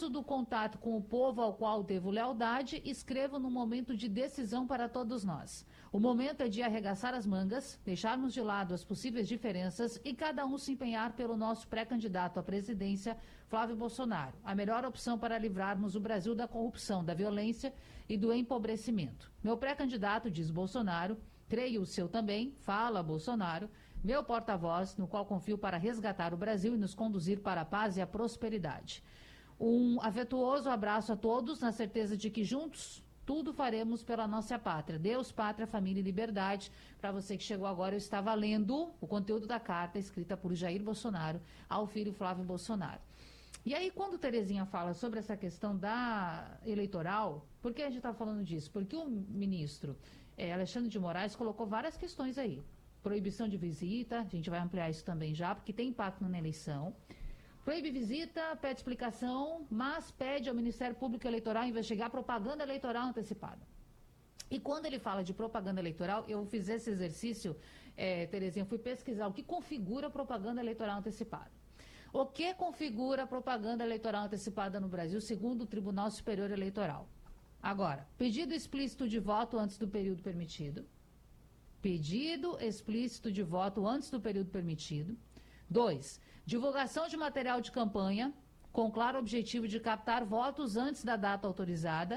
Orgulhoso do contato com o povo ao qual devo lealdade, escrevo num momento de decisão para todos nós. O momento é de arregaçar as mangas, deixarmos de lado as possíveis diferenças e cada um se empenhar pelo nosso pré-candidato à presidência, Flávio Bolsonaro, a melhor opção para livrarmos o Brasil da corrupção, da violência e do empobrecimento. Meu pré-candidato, diz Bolsonaro, creio o seu também, fala Bolsonaro, meu porta-voz, no qual confio para resgatar o Brasil e nos conduzir para a paz e a prosperidade. Um afetuoso abraço a todos, na certeza de que juntos tudo faremos pela nossa pátria. Deus, pátria, família e liberdade. Para você que chegou agora, eu estava lendo o conteúdo da carta escrita por Jair Bolsonaro ao filho Flávio Bolsonaro. E aí, quando Terezinha fala sobre essa questão da eleitoral, por que a gente está falando disso? Porque o ministro Alexandre de Moraes colocou várias questões aí. Proibição de visita, a gente vai ampliar isso também já, porque tem impacto na eleição. Proíbe visita, pede explicação, mas pede ao Ministério Público Eleitoral investigar propaganda eleitoral antecipada. E quando ele fala de propaganda eleitoral, eu fiz esse exercício, Terezinha, fui pesquisar o que configura propaganda eleitoral antecipada. O que configura propaganda eleitoral antecipada no Brasil, segundo o Tribunal Superior Eleitoral? Agora, pedido explícito de voto antes do período permitido. Pedido explícito de voto antes do período permitido. 2. Divulgação de material de campanha com claro objetivo de captar votos antes da data autorizada.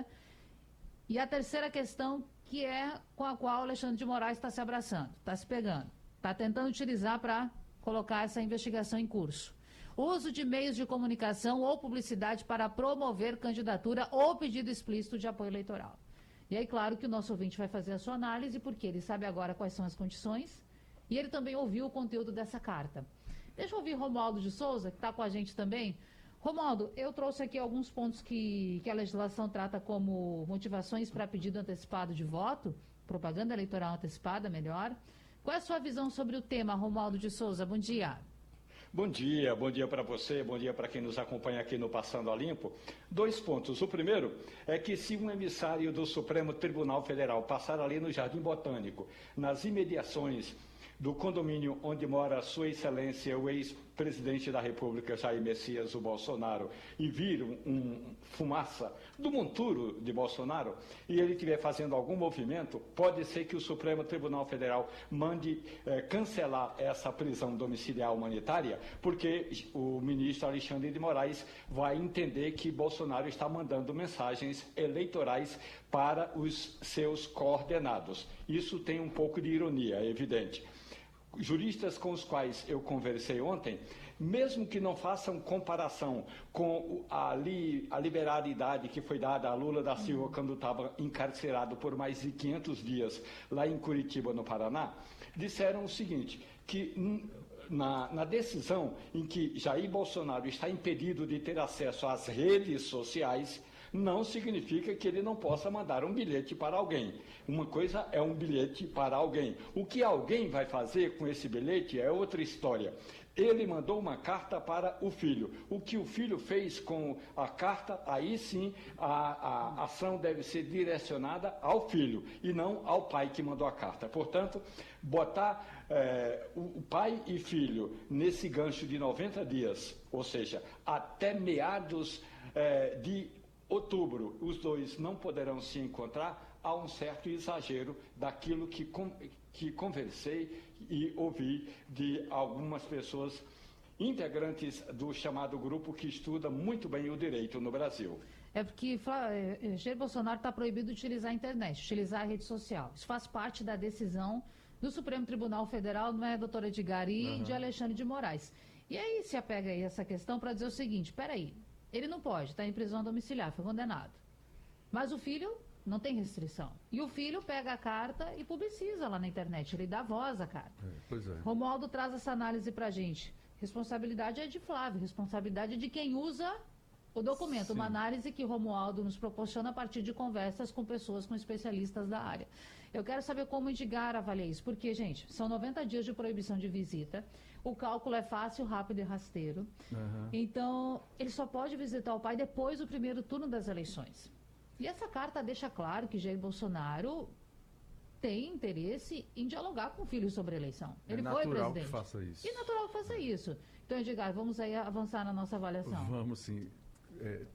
E a terceira questão, que é com a qual Alexandre de Moraes está se abraçando, está se pegando, está tentando utilizar para colocar essa investigação em curso. Uso de meios de comunicação ou publicidade para promover candidatura ou pedido explícito de apoio eleitoral. E aí, claro que o nosso ouvinte vai fazer a sua análise, porque ele sabe agora quais são as condições e ele também ouviu o conteúdo dessa carta. Deixa eu ouvir Romualdo de Souza, que está com a gente também. Romualdo, eu trouxe aqui alguns pontos que a legislação trata como motivações para pedido antecipado de voto, propaganda eleitoral antecipada, melhor. Qual é a sua visão sobre o tema, Romualdo de Souza? Bom dia. Bom dia para você, bom dia para quem nos acompanha aqui no Passando a Limpo. 2 pontos. O primeiro é que se um emissário do Supremo Tribunal Federal passar ali no Jardim Botânico, nas imediações do condomínio onde mora Sua Excelência, o ex-presidente da República, Jair Messias, o Bolsonaro, e vir fumaça do monturo de Bolsonaro, e ele estiver fazendo algum movimento, pode ser que o Supremo Tribunal Federal mande cancelar essa prisão domiciliar humanitária, porque o ministro Alexandre de Moraes vai entender que Bolsonaro está mandando mensagens eleitorais para os seus coordenados. Isso tem um pouco de ironia, é evidente. Juristas com os quais eu conversei ontem, mesmo que não façam comparação com a liberalidade que foi dada a Lula da Silva quando estava encarcerado por mais de 500 dias lá em Curitiba, no Paraná, disseram o seguinte, que na decisão em que Jair Bolsonaro está impedido de ter acesso às redes sociais, não significa que ele não possa mandar um bilhete para alguém. Uma coisa é um bilhete para alguém. O que alguém vai fazer com esse bilhete é outra história. Ele mandou uma carta para o filho. O que o filho fez com a carta, aí sim a ação deve ser direcionada ao filho e não ao pai que mandou a carta. Portanto, botar o pai e filho nesse gancho de 90 dias, ou seja, até meados de outubro, os dois não poderão se encontrar, há um certo exagero daquilo que conversei e ouvi de algumas pessoas integrantes do chamado grupo que estuda muito bem o direito no Brasil. É porque Jair Bolsonaro está proibido de utilizar a internet, utilizar a rede social. Isso faz parte da decisão do Supremo Tribunal Federal, não é, doutora Edgar, e de Alexandre de Moraes. E aí se apega aí essa questão para dizer o seguinte, peraí, ele não pode, está em prisão domiciliar, foi condenado. Mas o filho não tem restrição. E o filho pega a carta e publiciza lá na internet, ele dá voz à carta. Pois é. Romualdo traz essa análise para a gente. Responsabilidade é de Flávio, responsabilidade é de quem usa o documento. Sim. Uma análise que Romualdo nos proporciona a partir de conversas com pessoas, com especialistas da área. Eu quero saber como o Edgar avalia isso, porque, gente, são 90 dias de proibição de visita, o cálculo é fácil, rápido e rasteiro. Então, ele só pode visitar o pai depois do primeiro turno das eleições. E essa carta deixa claro que Jair Bolsonaro tem interesse em dialogar com o filho sobre a eleição. Ele foi presidente. É natural que faça isso. E natural que faça isso. Então, Edgar, vamos aí avançar na nossa avaliação. Vamos sim.